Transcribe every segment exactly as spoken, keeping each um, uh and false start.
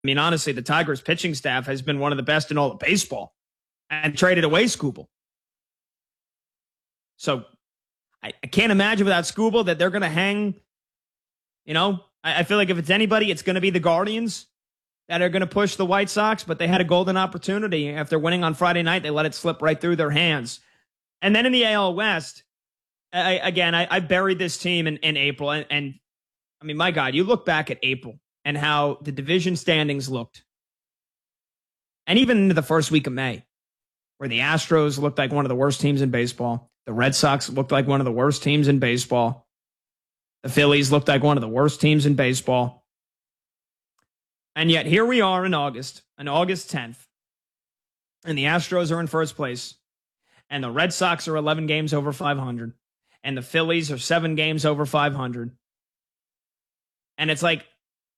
mean, honestly, the Tigers pitching staff has been one of the best in all of baseball and traded away Skubal. So I, I can't imagine without Skubal that they're going to hang. You know, I, I feel like if it's anybody, it's going to be the Guardians that are going to push the White Sox, but they had a golden opportunity. After winning on Friday night, they let it slip right through their hands. And then in the A L West, I, again, I, I buried this team in, in April. And, and, I mean, my God, you look back at April and how the division standings looked. And even into the first week of May, where the Astros looked like one of the worst teams in baseball. The Red Sox looked like one of the worst teams in baseball. The Phillies looked like one of the worst teams in baseball. And yet here we are in August, on August tenth, and the Astros are in first place, and the Red Sox are eleven games over five hundred, and the Phillies are seven games over five hundred. And it's like,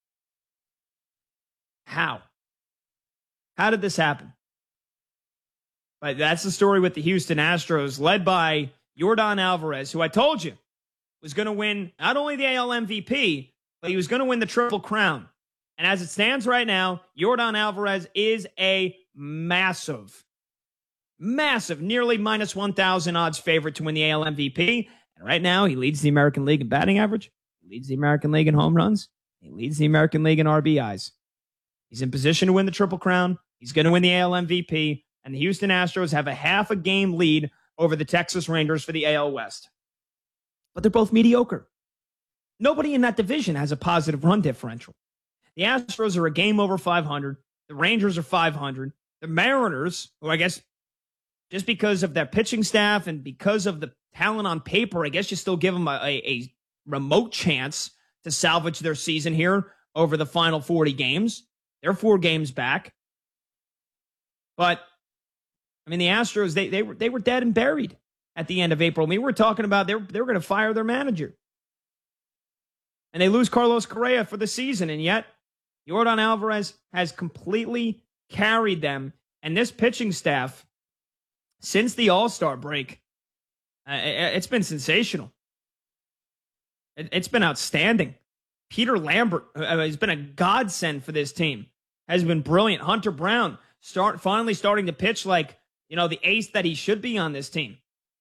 how? How did this happen? But that's the story with the Houston Astros, led by Yordan Alvarez, who I told you was going to win not only the A L M V P, but he was going to win the Triple Crown. And as it stands right now, Yordan Alvarez is a massive, massive, nearly minus one thousand odds favorite to win the A L M V P. And right now, he leads the American League in batting average. He leads the American League in home runs. He leads the American League in R B Is. He's in position to win the Triple Crown. He's going to win the A L M V P. And the Houston Astros have a half a game lead over the Texas Rangers for the A L West. But they're both mediocre. Nobody in that division has a positive run differential. The Astros are a game over five hundred. The Rangers are five hundred. The Mariners, who I guess just because of their pitching staff and because of the talent on paper, I guess you still give them a, a, a remote chance to salvage their season here over the final forty games. They're four games back. But, I mean, the Astros, they, they, were, they were dead and buried at the end of April. I mean, we were talking about they were, they were going to fire their manager. And they lose Carlos Correa for the season, and yet Yordan Alvarez has completely carried them. And this pitching staff, since the All-Star break, uh, it's been sensational. It, it's been outstanding. Peter Lambert uh, has been a godsend for this team. Has been brilliant. Hunter Brown start finally starting to pitch like, you know, the ace that he should be on this team.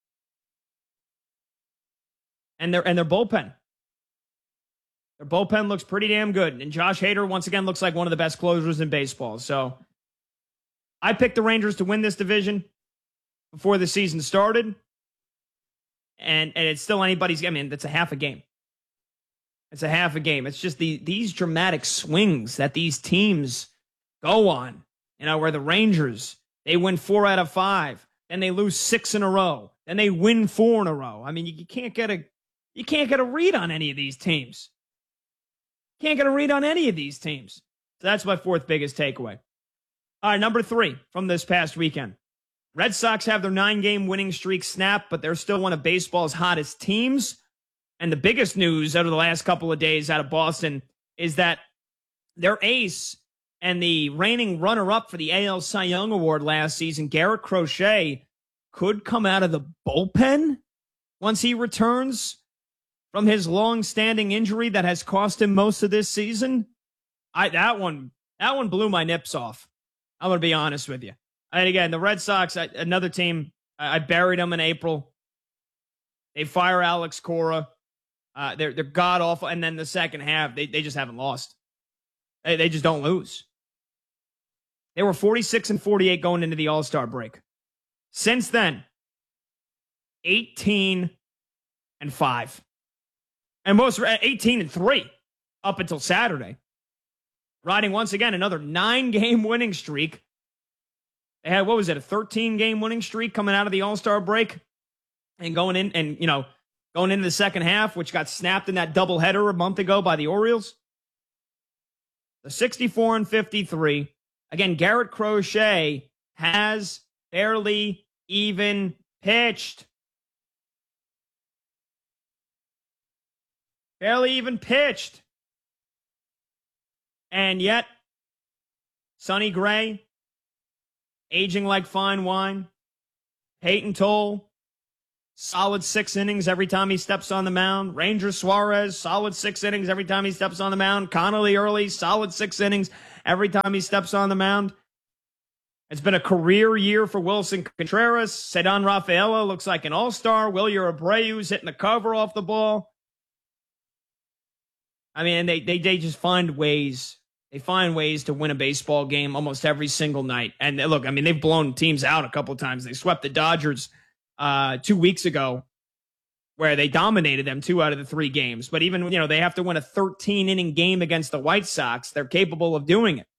And their and their bullpen. Their bullpen looks pretty damn good. And Josh Hader, once again, looks like one of the best closers in baseball. So I picked the Rangers to win this division before the season started. And, and it's still anybody's, I mean, that's a half a game. It's a half a game. It's just the these dramatic swings that these teams go on. You know, where the Rangers, they win four out of five. Then they lose six in a row. Then they win four in a row. I mean, you, you can't get a you can't get a read on any of these teams. Can't get a read on any of these teams. So that's my fourth biggest takeaway. All right, number three from this past weekend. Red Sox have their nine-game winning streak snapped, but they're still one of baseball's hottest teams. And the biggest news out of the last couple of days out of Boston is that their ace and the reigning runner-up for the A L Cy Young Award last season, Garrett Crochet, could come out of the bullpen once he returns from his long-standing injury that has cost him most of this season. I that one that one blew my nips off. I'm going to be honest with you. And again, the Red Sox, another team, I buried them in April. They fire Alex Cora. Uh, they're they're god-awful. And then the second half, they, they just haven't lost. They, they just don't lose. They were forty-six and forty-eight going into the All-Star break. Since then, eighteen and five. And most eighteen and three up until Saturday. Riding once again another nine-game winning streak. They had, what was it, a thirteen-game winning streak coming out of the All-Star break? And going in, and, you know, going into the second half, which got snapped in that doubleheader a month ago by the Orioles. The sixty-four and fifty-three. Again, Garrett Crochet has barely even pitched. Barely even pitched. And yet, Sonny Gray, aging like fine wine. Peyton Toll, solid six innings every time he steps on the mound. Ranger Suarez, solid six innings every time he steps on the mound. Connolly Early, solid six innings every time he steps on the mound. It's been a career year for Wilson Contreras. Ceddanne Rafaela looks like an all-star. Wilyer Abreu's hitting the cover off the ball. I mean, they, they, they just find ways. They find ways to win a baseball game almost every single night. And look, I mean, they've blown teams out a couple of times. They swept the Dodgers uh, two weeks ago where they dominated them two out of the three games. But even, you know, they have to win a thirteen-inning game against the White Sox. They're capable of doing it.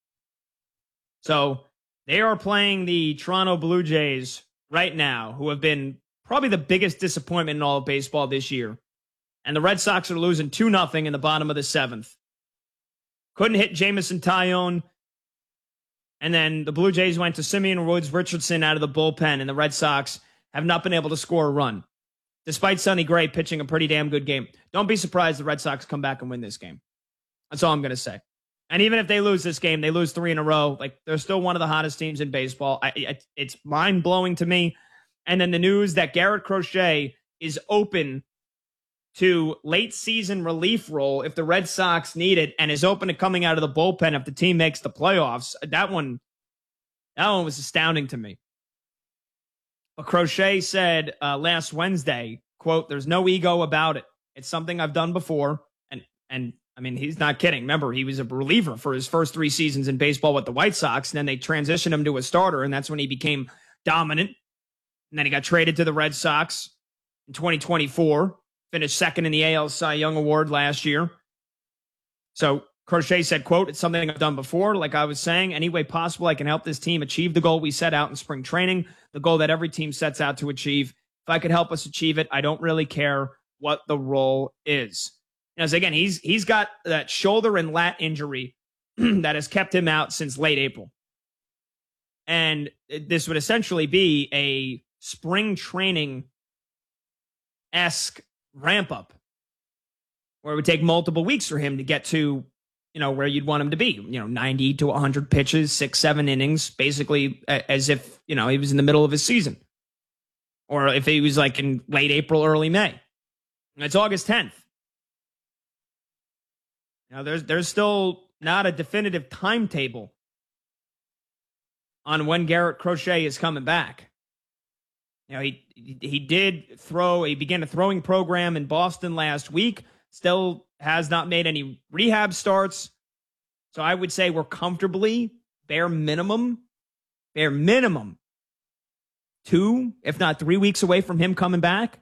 So they are playing the Toronto Blue Jays right now, who have been probably the biggest disappointment in all of baseball this year. And the Red Sox are losing two nothing in the bottom of the seventh. Couldn't hit Jameson Taillon. And then the Blue Jays went to Simeon Woods Richardson out of the bullpen, and the Red Sox have not been able to score a run, despite Sonny Gray pitching a pretty damn good game. Don't be surprised the Red Sox come back and win this game. That's all I'm going to say. And even if they lose this game, they lose three in a row. Like, they're still one of the hottest teams in baseball. I, I, it's mind-blowing to me. And then the news that Garrett Crochet is open to late-season relief role if the Red Sox need it, and is open to coming out of the bullpen if the team makes the playoffs. That one, that one was astounding to me. But Crochet said uh, last Wednesday, quote, "There's no ego about it. It's something I've done before." And, and I mean, he's not kidding. Remember, he was a reliever for his first three seasons in baseball with the White Sox, and then they transitioned him to a starter, and that's when he became dominant. And then he got traded to the Red Sox in twenty twenty-four, finished second in the A L Cy Young Award last year. So Crochet said, quote, "It's something I've done before. Like I was saying, any way possible I can help this team achieve the goal we set out in spring training, the goal that every team sets out to achieve. If I could help us achieve it, I don't really care what the role is." As again, he's he's got that shoulder and lat injury that has kept him out since late April. And this would essentially be a spring training-esque ramp up where it would take multiple weeks for him to get to, you know, where you'd want him to be, you know, ninety to one hundred pitches, six, seven innings, basically as if, you know, he was in the middle of his season, or if he was like in late April, early May. And it's August tenth. Now, there's there's still not a definitive timetable on when Garrett Crochet is coming back. You know, he he did throw, he began a throwing program in Boston last week, still has not made any rehab starts. So I would say we're comfortably, bare minimum, bare minimum, two, if not three weeks away from him coming back.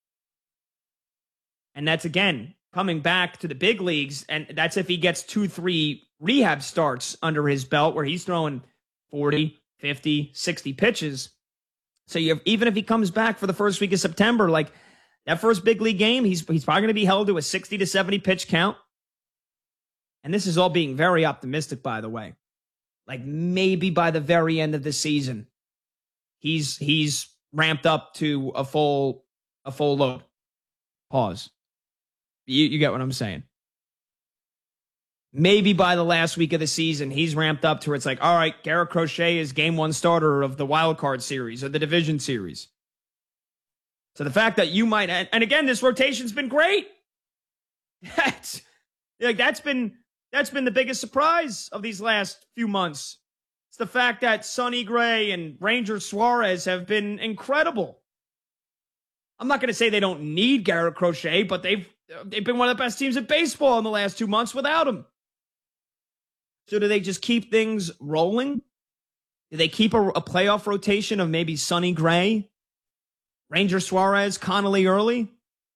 And that's, again, coming back to the big leagues, and that's if he gets two, three rehab starts under his belt where he's throwing forty, fifty, sixty pitches. So you have, even if he comes back for the first week of September, like that first big league game, he's he's probably going to be held to a sixty to seventy pitch count. And this is all being very optimistic, by the way. Like maybe by the very end of the season, he's he's ramped up to a full a full load. Pause. You, you get what I'm saying? Maybe by the last week of the season, he's ramped up to where it's like, all right, Garrett Crochet is game one starter of the wild card series or the division series. So the fact that you might, and again, this rotation's been great. That's like that's been that's been the biggest surprise of these last few months. It's the fact that Sonny Gray and Ranger Suarez have been incredible. I'm not going to say they don't need Garrett Crochet, but they've they've been one of the best teams in baseball in the last two months without him. So do they just keep things rolling? Do they keep a, a playoff rotation of maybe Sonny Gray, Ranger Suarez, Connolly Early?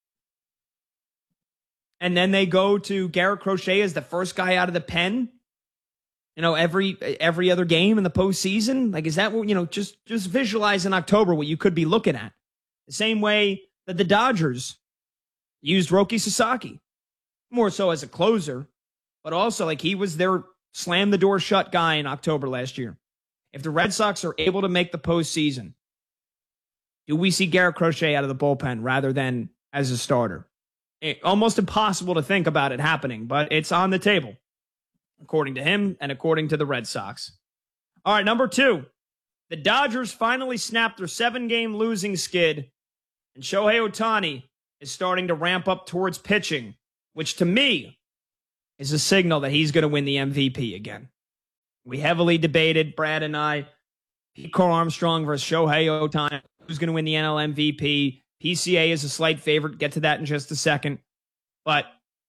And then they go to Garrett Crochet as the first guy out of the pen, you know, every every other game in the postseason? Like, is that what, you know, just, just visualize in October what you could be looking at. The same way that the Dodgers used Roki Sasaki, more so as a closer, but also like he was their slam the door shut guy in October last year. If the Red Sox are able to make the postseason, do we see Garrett Crochet out of the bullpen rather than as a starter? It, almost impossible to think about it happening, but it's on the table, according to him and according to the Red Sox. All right, number two, the Dodgers finally snapped their seven-game losing skid, and Shohei Ohtani is starting to ramp up towards pitching, which to me is a signal that he's going to win the M V P again. We heavily debated, Brad and I, Pete Carl Armstrong versus Shohei Ohtani, who's going to win the N L M V P. P C A is a slight favorite. Get to that in just a second. But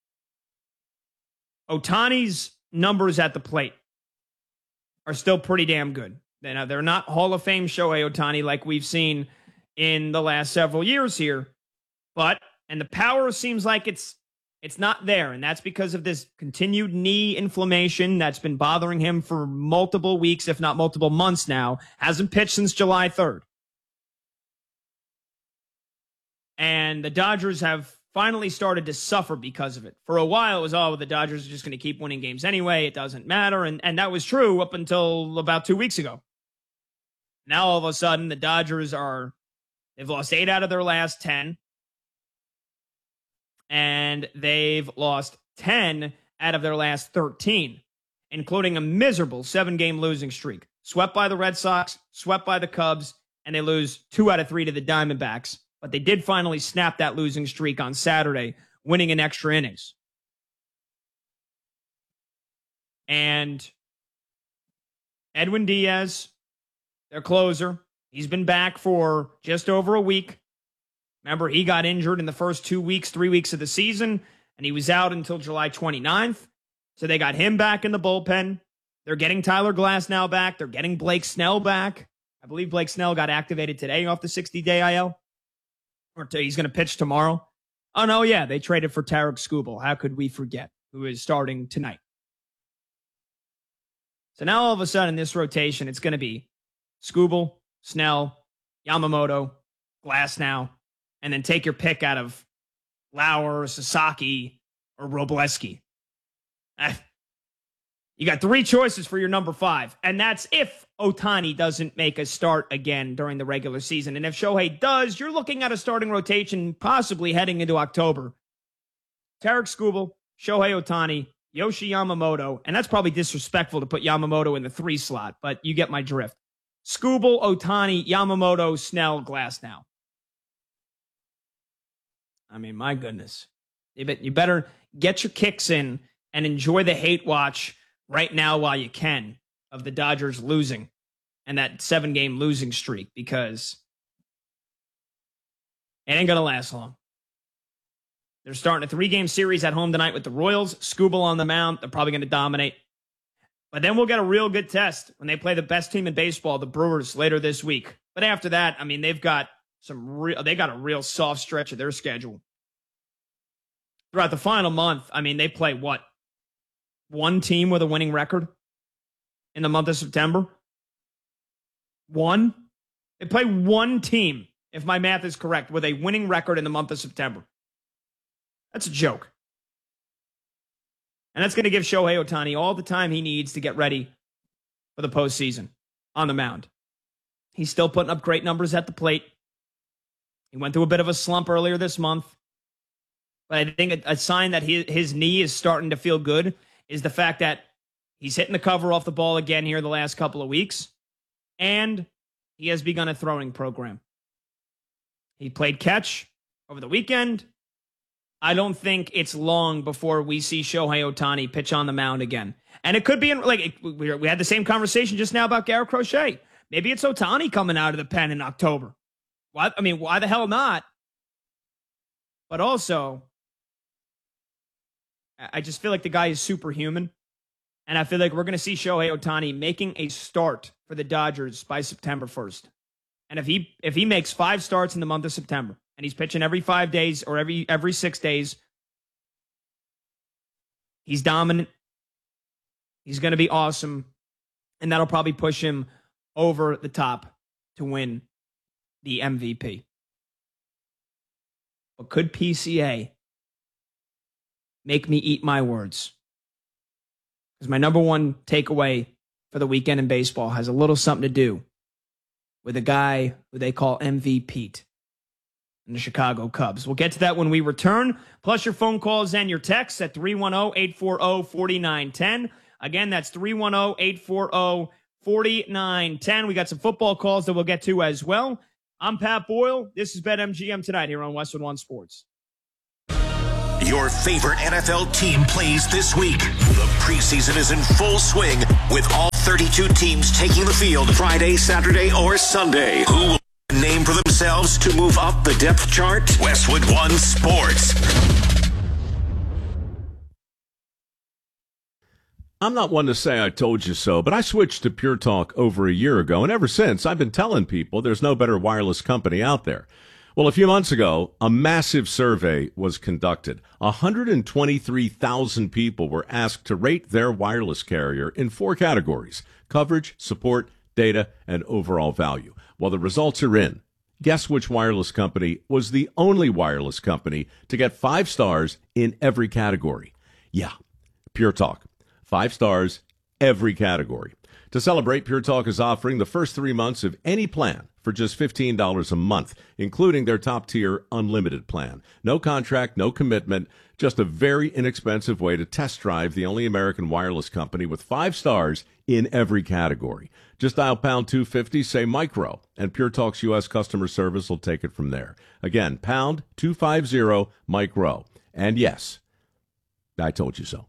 Ohtani's numbers at the plate are still pretty damn good. Now, they're not Hall of Fame Shohei Ohtani like we've seen in the last several years here. But, and the power seems like it's it's not there. And that's because of this continued knee inflammation that's been bothering him for multiple weeks, if not multiple months now. Hasn't pitched since July third. And the Dodgers have finally started to suffer because of it. For a while, it was, oh, the Dodgers are just going to keep winning games anyway. It doesn't matter. And, and that was true up until about two weeks ago. Now, all of a sudden, the Dodgers are, they've lost eight out of their last ten. And they've lost ten out of their last thirteen, including a miserable seven-game losing streak. Swept by the Red Sox, swept by the Cubs, and they lose two out of three to the Diamondbacks. But they did finally snap that losing streak on Saturday, winning in extra innings. And Edwin Diaz, their closer, he's been back for just over a week. Remember, he got injured in the first two weeks, three weeks of the season, and he was out until July twenty-ninth. So they got him back in the bullpen. They're getting Tyler Glasnow back. They're getting Blake Snell back. I believe Blake Snell got activated today off the sixty-day I L. Or t- he's going to pitch tomorrow. Oh, no, yeah, they traded for Tarek Skubal. How could we forget? Who is starting tonight. So now all of a sudden, this rotation, it's going to be Skubal, Snell, Yamamoto, Glasnow, and then take your pick out of Lauer, Sasaki, or Robleski. You got three choices for your number five, and that's if Ohtani doesn't make a start again during the regular season. And if Shohei does, you're looking at a starting rotation possibly heading into October. Tarek Skubal, Shohei Ohtani, Yoshi Yamamoto, and that's probably disrespectful to put Yamamoto in the three slot, but you get my drift. Skubal, Ohtani, Yamamoto, Snell, Glasnow. I mean, my goodness. You better get your kicks in and enjoy the hate watch right now while you can of the Dodgers losing and that seven-game losing streak, because it ain't going to last long. They're starting a three-game series at home tonight with the Royals. Skubal on the mound. They're probably going to dominate. But then we'll get a real good test when they play the best team in baseball, the Brewers, later this week. But after that, I mean, they've got some real, they got a real soft stretch of their schedule. Throughout the final month, I mean, they play what? One team with a winning record in the month of September? One? They play one team, if my math is correct, with a winning record in the month of September. That's a joke. And that's going to give Shohei Ohtani all the time he needs to get ready for the postseason on the mound. He's still putting up great numbers at the plate. He went through a bit of a slump earlier this month. But I think a, a sign that his, his knee is starting to feel good is the fact that he's hitting the cover off the ball again here the last couple of weeks. And he has begun a throwing program. He played catch over the weekend. I don't think it's long before we see Shohei Ohtani pitch on the mound again. And it could be, in, like, it, we, we had the same conversation just now about Garrett Crochet. Maybe it's Ohtani coming out of the pen in October. Why, I mean, why the hell not? But also, I just feel like the guy is superhuman. And I feel like we're going to see Shohei Ohtani making a start for the Dodgers by September first. And if he if he makes five starts in the month of September, and he's pitching every five days or every every six days, he's dominant. He's going to be awesome. And that'll probably push him over the top to win the M V P. But could P C A make me eat my words? Because my number one takeaway for the weekend in baseball has a little something to do with a guy who they call M V Pete and the Chicago Cubs. We'll get to that when we return. Plus your phone calls and your texts at three one zero, eight four zero, four nine one zero. Again, that's three one zero, eight four zero, four nine one zero. We got some football calls that we'll get to as well. I'm Pat Boyle. This is BetMGM Tonight here on Westwood One Sports. Your favorite N F L team plays this week. The preseason is in full swing with all thirty-two teams taking the field Friday, Saturday, or Sunday. Who will name for themselves to move up the depth chart? Westwood One Sports. I'm not one to say I told you so, but I switched to Pure Talk over a year ago, and ever since, I've been telling people there's no better wireless company out there. Well, a few months ago, a massive survey was conducted. one hundred twenty-three thousand people were asked to rate their wireless carrier in four categories: coverage, support, data, and overall value. Well, the results are in. Guess which wireless company was the only wireless company to get five stars in every category? Yeah, Pure Talk. Five stars, every category. To celebrate, Pure Talk is offering the first three months of any plan for just fifteen dollars a month, including their top-tier unlimited plan. No contract, no commitment, just a very inexpensive way to test drive the only American wireless company with five stars in every category. Just dial pound two fifty, say micro, and Pure Talk's U S customer service will take it from there. Again, pound two fifty, micro. And yes, I told you so.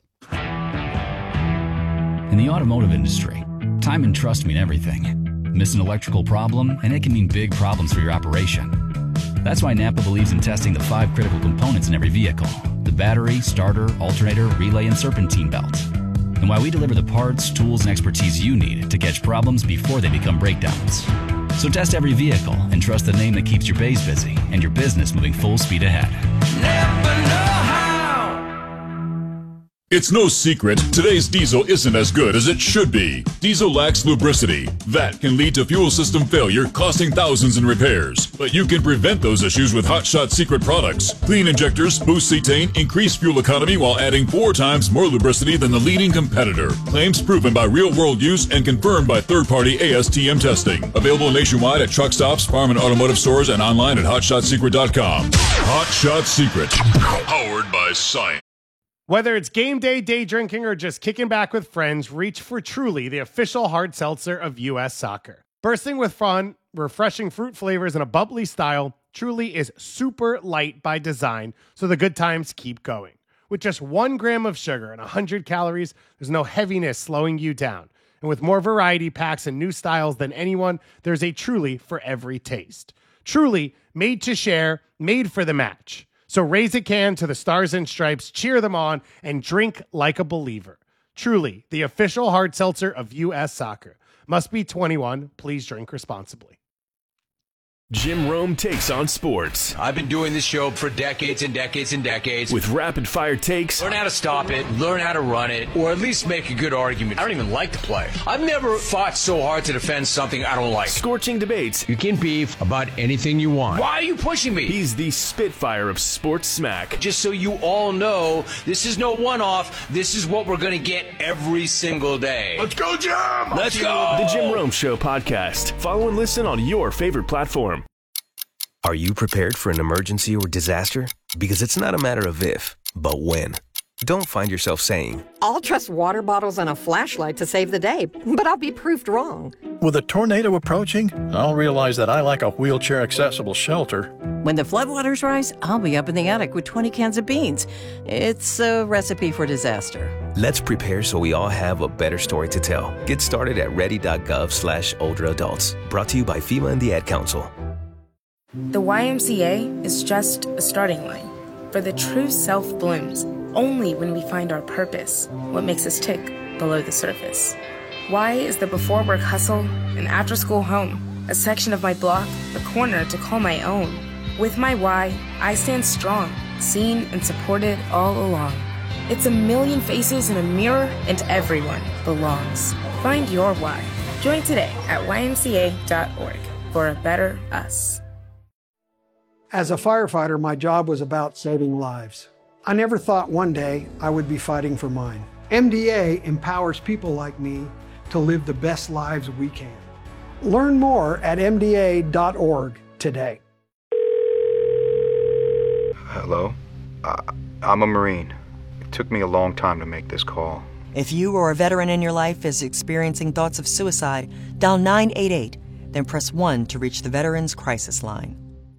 In the automotive industry, time and trust mean everything. Miss an electrical problem, and it can mean big problems for your operation. That's why Napa believes in testing the five critical components in every vehicle: the battery, starter, alternator, relay, and serpentine belt. And why we deliver the parts, tools, and expertise you need to catch problems before they become breakdowns. So test every vehicle and trust the name that keeps your bays busy and your business moving full speed ahead. Napa know-how. It's no secret, today's diesel isn't as good as it should be. Diesel lacks lubricity. That can lead to fuel system failure, costing thousands in repairs. But you can prevent those issues with Hot Shot Secret products. Clean injectors, boost cetane, increase fuel economy while adding four times more lubricity than the leading competitor. Claims proven by real-world use and confirmed by third-party A S T M testing. Available nationwide at truck stops, farm and automotive stores, and online at hot shot secret dot com. Hot Shot Secret. Powered by science. Whether it's game day, day drinking, or just kicking back with friends, reach for Truly, the official hard seltzer of U S Soccer. Bursting with fun, refreshing fruit flavors, and a bubbly style, Truly is super light by design, so the good times keep going. With just one gram of sugar and one hundred calories, there's no heaviness slowing you down. And with more variety packs and new styles than anyone, there's a Truly for every taste. Truly, made to share, made for the match. So raise a can to the Stars and Stripes, cheer them on, and drink like a believer. Truly, the official hard seltzer of U S Soccer. Must be twenty-one. Please drink responsibly. Jim Rome takes on sports. I've been doing this show for decades and decades and decades. With rapid-fire takes. Learn how to stop it, learn how to run it, or at least make a good argument. I don't even like the play. I've never fought so hard to defend something I don't like. Scorching debates. You can beef about anything you want. Why are you pushing me? He's the Spitfire of sports smack. Just so you all know, this is no one-off. This is what we're going to get every single day. Let's go, Jim! Let's go! The Jim Rome Show podcast. Follow and listen on your favorite platform. Are you prepared for an emergency or disaster? Because it's not a matter of if, but when. Don't find yourself saying, I'll trust water bottles and a flashlight to save the day, but I'll be proved wrong. With a tornado approaching, I'll realize that I like a wheelchair-accessible shelter. When the floodwaters rise, I'll be up in the attic with twenty cans of beans. It's a recipe for disaster. Let's prepare so we all have a better story to tell. Get started at ready.gov slash older adults. Brought to you by FEMA and the Ad Council. The Y M C A is just a starting line, for the true self blooms only when we find our purpose, what makes us tick below the surface. Y is the before work hustle, an after school home, a section of my block, a corner to call my own. With my Y, I stand strong, seen and supported all along. It's a million faces in a mirror, and everyone belongs. Find your Y. Join today at Y M C A dot org for a better us. As a firefighter, my job was about saving lives. I never thought one day I would be fighting for mine. M D A empowers people like me to live the best lives we can. Learn more at M D A dot org today. Hello? Uh, I'm a Marine. It took me a long time to make this call. If you or a veteran in your life is experiencing thoughts of suicide, dial nine eight eight, then press one to reach the Veterans Crisis Line.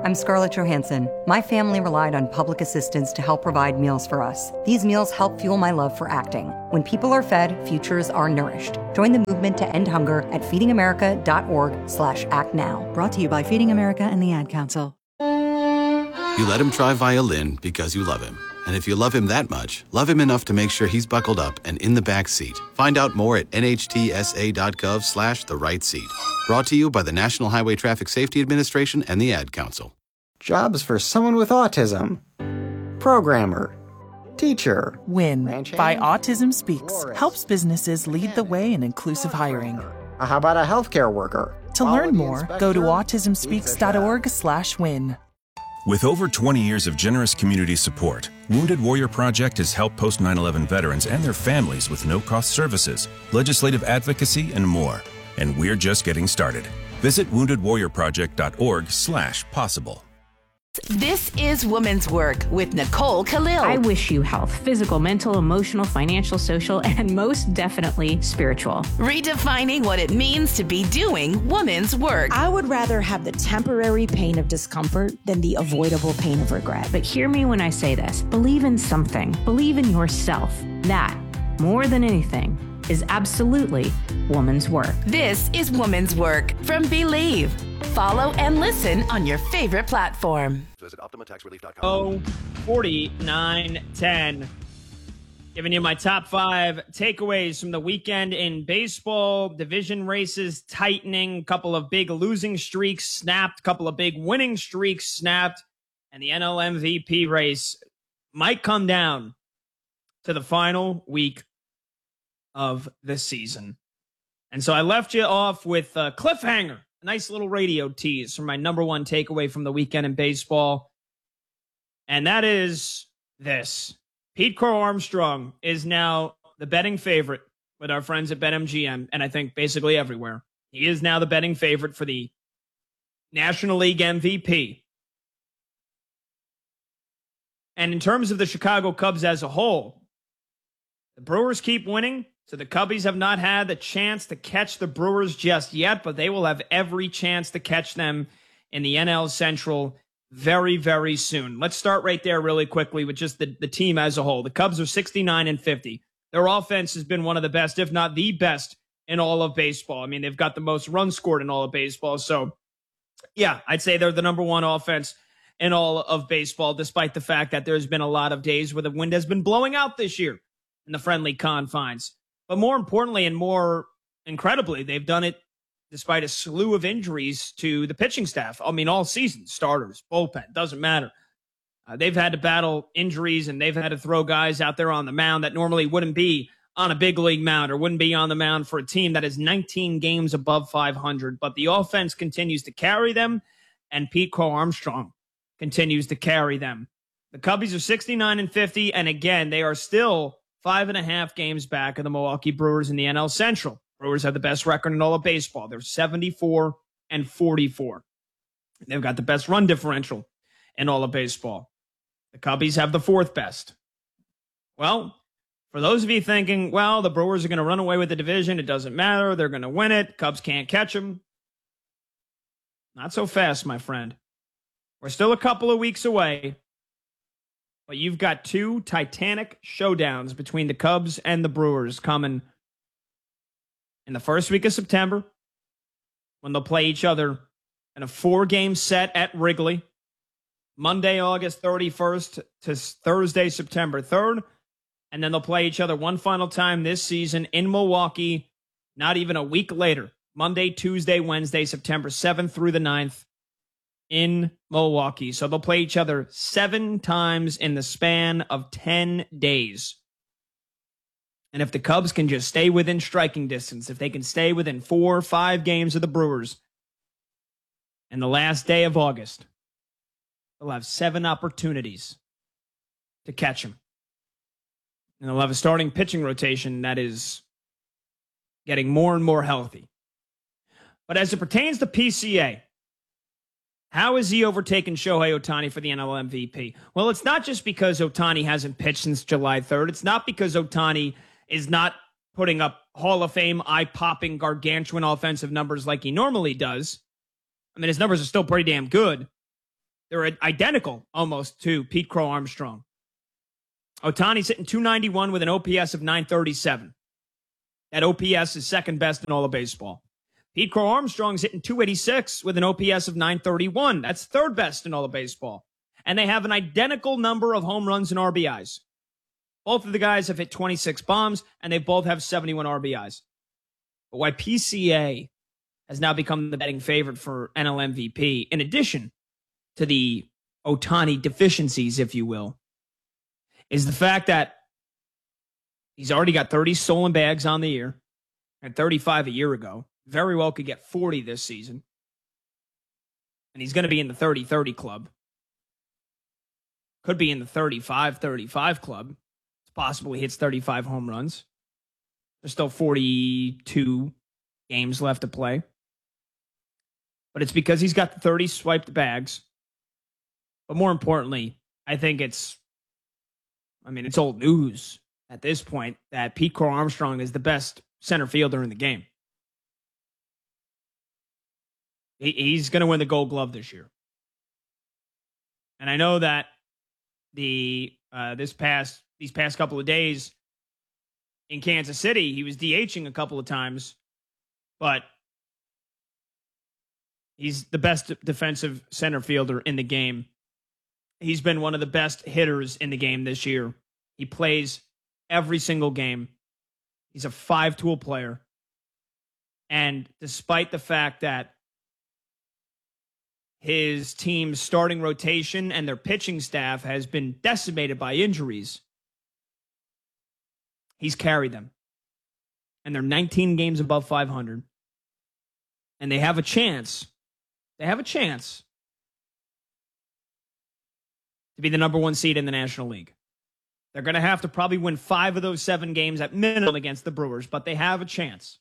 I'm Scarlett Johansson. My family relied on public assistance to help provide meals for us. These meals help fuel my love for acting. When people are fed, futures are nourished. Join the movement to end hunger at feedingamerica.org slash act now. Brought to you by Feeding America and the Ad Council. You let him try violin because you love him. And if you love him that much, love him enough to make sure he's buckled up and in the back seat. Find out more at nhtsa.gov slash the right seat. Brought to you by the National Highway Traffic Safety Administration and the Ad Council. Jobs for someone with autism. Programmer. Teacher. WIN by Autism Speaks helps businesses lead the way in inclusive hiring. How about a healthcare worker? To learn more, go to autismspeaks.org slash win. With over twenty years of generous community support, Wounded Warrior Project has helped post nine eleven veterans and their families with no-cost services, legislative advocacy, and more. And we're just getting started. Visit wounded warrior project dot org slash possible. This is Women's Work with Nicole Khalil. I wish you health, physical, mental, emotional, financial, social, and most definitely spiritual. Redefining what it means to be doing women's work. I would rather have the temporary pain of discomfort than the avoidable pain of regret. But hear me when I say this. Believe in something. Believe in yourself. That, more than anything, is absolutely woman's work. This is Woman's Work from Believe. Follow and listen on your favorite platform. Visit optima tax relief dot com. Oh, forty-nine ten. Giving you my top five takeaways from the weekend in baseball. Division races tightening. A couple of big losing streaks snapped. A couple of big winning streaks snapped. And the N L M V P race might come down to the final week of the season. And so I left you off with a cliffhanger, a nice little radio tease from my number one takeaway from the weekend in baseball. And that is this. Pete Crow Armstrong is now the betting favorite with our friends at BetMGM, and I think basically everywhere. He is now the betting favorite for the National League M V P. And in terms of the Chicago Cubs as a whole, the Brewers keep winning. So the Cubbies have not had the chance to catch the Brewers just yet, but they will have every chance to catch them in the N L Central very, very soon. Let's start right there really quickly with just the, the team as a whole. The Cubs are sixty-nine and fifty. Their offense has been one of the best, if not the best, in all of baseball. I mean, they've got the most runs scored in all of baseball. So, yeah, I'd say they're the number one offense in all of baseball, despite the fact that there's been a lot of days where the wind has been blowing out this year in the friendly confines. But more importantly and more incredibly, they've done it despite a slew of injuries to the pitching staff. I mean, all season, starters, bullpen, doesn't matter. Uh, they've had to battle injuries, and they've had to throw guys out there on the mound that normally wouldn't be on a big league mound or wouldn't be on the mound for a team that is nineteen games above five hundred. But the offense continues to carry them, and Pete Crow Armstrong continues to carry them. The Cubbies are sixty-nine and fifty, and again, they are still five and a half games back of the Milwaukee Brewers in the N L Central. Brewers have the best record in all of baseball. They're seventy-four and forty-four. They've got the best run differential in all of baseball. The Cubbies have the fourth best. Well, for those of you thinking, well, the Brewers are going to run away with the division, it doesn't matter, they're going to win it, Cubs can't catch them. Not so fast, my friend. We're still a couple of weeks away. But you've got two titanic showdowns between the Cubs and the Brewers coming in the first week of September when they'll play each other in a four-game set at Wrigley. Monday, August thirty-first to Thursday, September third. And then they'll play each other one final time this season in Milwaukee, not even a week later. Monday, Tuesday, Wednesday, September seventh through the ninth. In Milwaukee. So they'll play each other seven times in the span of ten days. And if the Cubs can just stay within striking distance, if they can stay within four or five games of the Brewers in the last day of August, they'll have seven opportunities to catch them. And they'll have a starting pitching rotation that is getting more and more healthy. But as it pertains to P C A, how has he overtaken Shohei Ohtani for the N L M V P? Well, it's not just because Ohtani hasn't pitched since July third. It's not because Ohtani is not putting up Hall of Fame, eye-popping, gargantuan offensive numbers like he normally does. I mean, his numbers are still pretty damn good. They're identical almost to Pete Crow Armstrong. Ohtani's hitting two ninety-one with an O P S of nine thirty-seven. That O P S is second best in all of baseball. Pete Crow Armstrong's hitting two eighty-six with an O P S of nine thirty-one. That's third best in all of baseball. And they have an identical number of home runs and R B Is. Both of the guys have hit twenty-six bombs, and they both have seventy-one R B Is. But why P C A has now become the betting favorite for N L M V P, in addition to the Ohtani deficiencies, if you will, is the fact that he's already got thirty stolen bags on the year, and thirty-five a year ago. Very well could get forty this season. And he's going to be in the thirty thirty club. Could be in the thirty-five thirty-five club. It's possible he hits thirty-five home runs. There's still forty-two games left to play. But it's because he's got the thirty swiped bags. But more importantly, I think it's, I mean, it's old news at this point that Pete Crow Armstrong is the best center fielder in the game. He, he's going to win the Gold Glove this year. And I know that the uh, this past these past couple of days in Kansas City, he was DHing a couple of times, but he's the best defensive center fielder in the game. He's been one of the best hitters in the game this year. He plays every single game. He's a five-tool player. And despite the fact that his team's starting rotation and their pitching staff has been decimated by injuries, he's carried them. And they're nineteen games above five hundred. And they have a chance. They have a chance to be the number one seed in the National League. They're going to have to probably win five of those seven games at minimum against the Brewers, but they have a chance.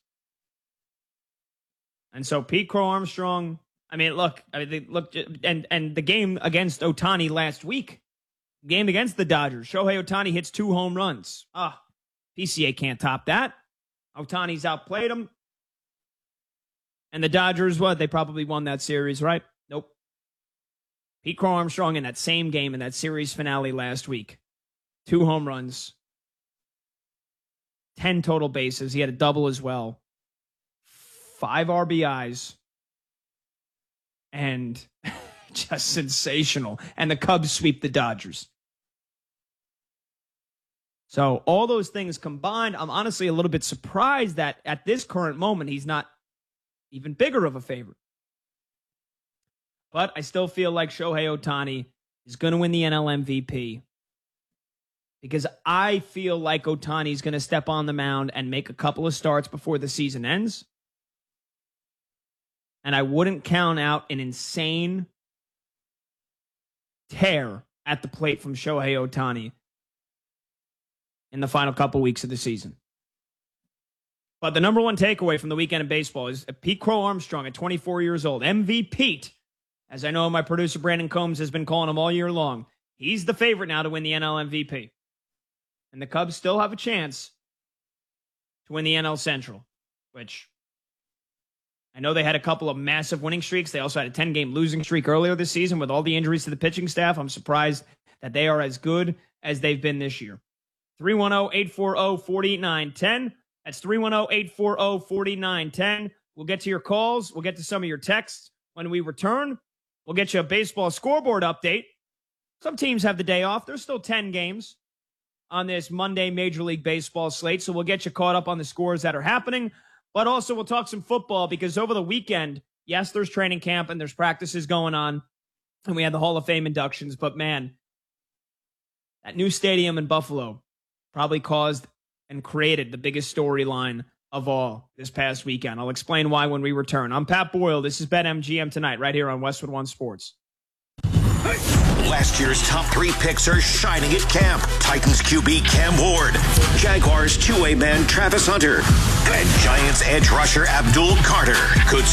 And so Pete Crow Armstrong, I mean, look, I mean, they look, and and the game against Ohtani last week, game against the Dodgers, Shohei Ohtani hits two home runs. Ah, P C A can't top that. Ohtani's outplayed him. And the Dodgers, what? They probably won that series, right? Nope. Pete Crow Armstrong in that same game in that series finale last week. Two home runs. Ten total bases. He had a double as well. Five R B Is. And just sensational. And the Cubs sweep the Dodgers. So all those things combined, I'm honestly a little bit surprised that at this current moment, he's not even bigger of a favorite. But I still feel like Shohei Ohtani is going to win the N L M V P because I feel like Ohtani is going to step on the mound and make a couple of starts before the season ends. And I wouldn't count out an insane tear at the plate from Shohei Ohtani in the final couple weeks of the season. But the number one takeaway from the weekend of baseball is Pete Crow Armstrong at twenty-four years old, M V Pete, as I know my producer Brandon Combs has been calling him all year long. He's the favorite now to win the N L M V P. And the Cubs still have a chance to win the N L Central, which I know they had a couple of massive winning streaks. They also had a ten-game losing streak earlier this season with all the injuries to the pitching staff. I'm surprised that they are as good as they've been this year. three one zero, eight four zero, four nine one zero. That's three one zero, eight four zero, four nine one zero. We'll get to your calls. We'll get to some of your texts when we return. We'll get you a baseball scoreboard update. Some teams have the day off. There's still ten games on this Monday Major League Baseball slate, so we'll get you caught up on the scores that are happening. But also we'll talk some football because over the weekend, yes, there's training camp and there's practices going on, and we had the Hall of Fame inductions. But, man, that new stadium in Buffalo probably caused and created the biggest storyline of all this past weekend. I'll explain why when we return. I'm Pat Boyle. This is BetMGM Tonight right here on Westwood One Sports. Last year's top three picks are shining at camp. Titans Q B Cam Ward, Jaguars two-way man Travis Hunter, and Giants edge rusher Abdul Carter. Could